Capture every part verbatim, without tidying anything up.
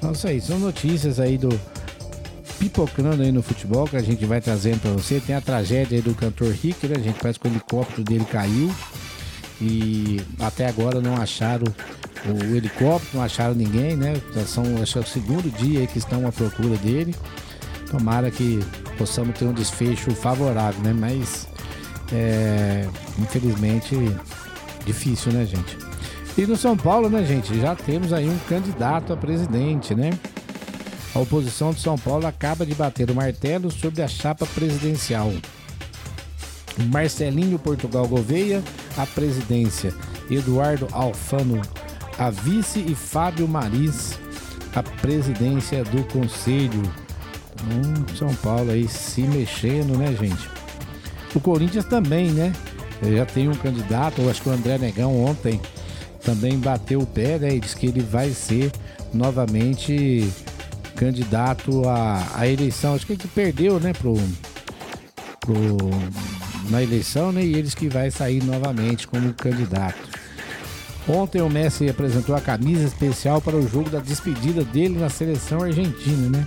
Então isso aí, são notícias aí do pipocando aí no futebol que a gente vai trazendo pra você. Tem a tragédia aí do cantor Rick, né, gente? Parece que o helicóptero dele caiu e até agora não acharam o helicóptero, não acharam ninguém, né? Já são, acho que é o segundo dia aí que estão à procura dele. Tomara que possamos ter um desfecho favorável, né? Mas, é, infelizmente, difícil, né, gente? E no São Paulo, né, gente, já temos aí um candidato a presidente, né? A oposição de São Paulo acaba de bater o martelo sobre a chapa presidencial. Marcelinho Portugal Gouveia, a presidência. Eduardo Alfano, a vice, e Fábio Maris, a presidência do conselho. Hum, São Paulo aí se mexendo, né, gente? O Corinthians também, né? Já tem um candidato, eu acho que o André Negão ontem também bateu o pé, né? E disse que ele vai ser novamente candidato à, à eleição. Acho que ele perdeu, né, pro, pro, na eleição, né? E eles que vai sair novamente como candidato. Ontem o Messi apresentou a camisa especial para o jogo da despedida dele na seleção argentina, né?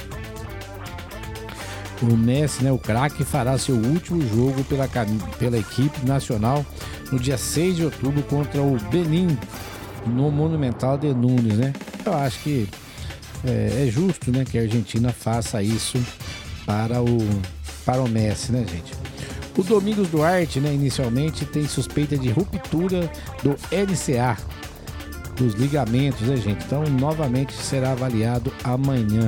O Messi, né, o craque, fará seu último jogo pela, pela equipe nacional no dia seis de outubro contra o Benin, no Monumental de Nunes, né? Eu acho que é, é justo, né, que a Argentina faça isso para o, para o Messi, né, gente? O Domingos Duarte, né, inicialmente tem suspeita de ruptura do L C A, dos ligamentos, né, gente? Então, novamente será avaliado amanhã.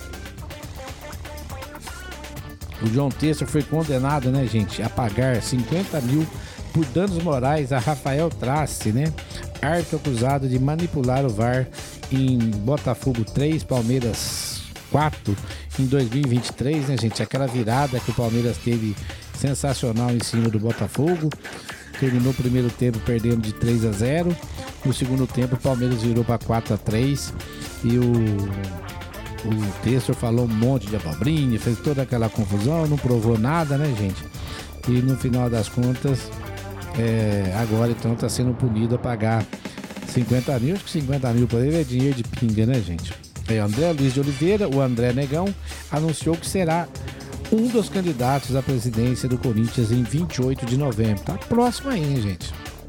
O John Textor foi condenado, né, gente, a pagar cinquenta mil por danos morais a Rafael Trace, né? Árbitro acusado de manipular o V A R em Botafogo três, Palmeiras quatro em dois mil e vinte e três, né, gente? Aquela virada que o Palmeiras teve sensacional em cima do Botafogo. Terminou o primeiro tempo perdendo de três a zero. No segundo tempo o Palmeiras virou para quatro a três e o... O Textor falou um monte de abobrinha, fez toda aquela confusão, não provou nada, né, gente? E no final das contas, é, agora então está sendo punido a pagar cinquenta mil. Acho que cinquenta mil por ele é dinheiro de pinga, né, gente? É, André Luiz de Oliveira, o André Negão, anunciou que será um dos candidatos à presidência do Corinthians em vinte e oito de novembro. Tá próximo aí, hein, gente?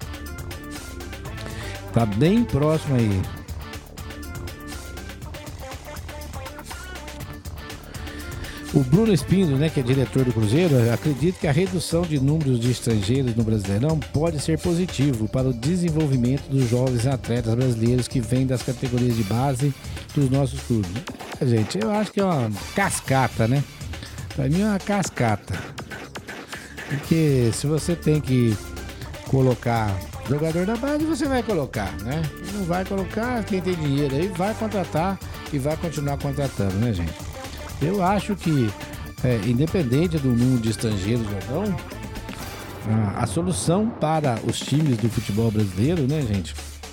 Tá bem próximo aí. O Bruno Espino, né, que é diretor do Cruzeiro, acredita que a redução de números de estrangeiros no Brasileirão pode ser positivo para o desenvolvimento dos jovens atletas brasileiros que vêm das categorias de base dos nossos clubes. É, gente, eu acho que é uma cascata, né? Para mim é uma cascata. Porque se você tem que colocar jogador da base, você vai colocar, né? Quem não vai colocar, quem tem dinheiro aí vai contratar e vai continuar contratando, né, gente? Eu acho que, é, independente do número de estrangeiros ou não, a, a solução para os times do futebol brasileiro, né, gente,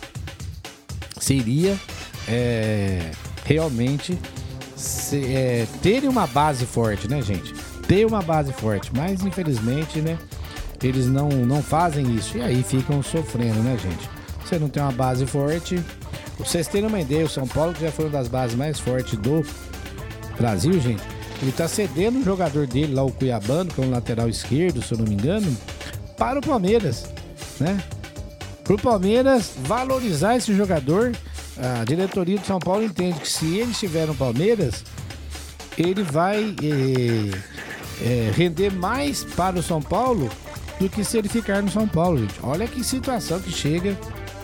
seria é, realmente se, é, ter uma base forte, né, gente? Ter uma base forte, mas infelizmente, né, eles não, não fazem isso e aí ficam sofrendo, né, gente? Você não tem uma base forte. Pra vocês terem uma ideia, o São Paulo, que já foi uma das bases mais fortes do Brasil, gente, ele tá cedendo o jogador dele lá, o Cuiabano, que é um lateral esquerdo, se eu não me engano, para o Palmeiras, né? Pro Palmeiras valorizar esse jogador. A diretoria do São Paulo entende que se ele estiver no Palmeiras, ele vai é, é, render mais para o São Paulo do que se ele ficar no São Paulo, gente. Olha que situação que chega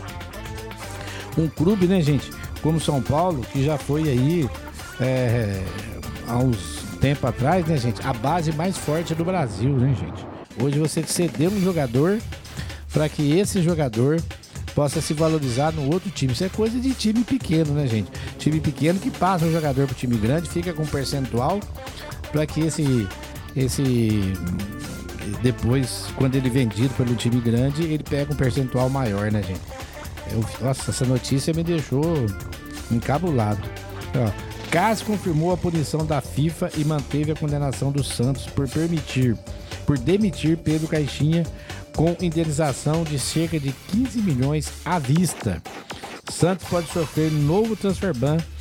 um clube, né, gente, como o São Paulo, que já foi aí É, há uns tempo atrás, né, gente, a base mais forte do Brasil, né, gente? Hoje você ceder um jogador para que esse jogador possa se valorizar no outro time. Isso é coisa de time pequeno, né, gente? Time pequeno que passa um jogador pro time grande, fica com um percentual para que esse, esse depois, quando ele é vendido pelo time grande, ele pega um percentual maior, né, gente? Eu, nossa, essa notícia me deixou encabulado. Ó, C A S confirmou a punição da FIFA e manteve a condenação do Santos por permitir, por demitir Pedro Caixinha com indenização de cerca de quinze milhões à vista. Santos pode sofrer novo transfer ban